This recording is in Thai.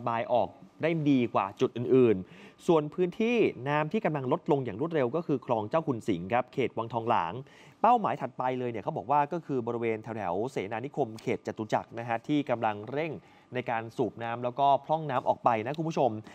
บายออกได้ดีกว่าจุดอื่นๆส่วนพื้นที่น้ำที่กำลังลดลงอย่างรวดเร็วก็คือคลองเจ้าคุณสิงห์ครับเขตวังทองหลางเป้าหมายถัดไปเลยเนี่ยเขาบอกว่าก็คือบริเวณแถวๆเสนานิคมเขตจตุจักรนะฮะที่กำลังเร่งในการสูบน้ำแล้วก็พร่องน้ำออกไปนะคุณผู้ชม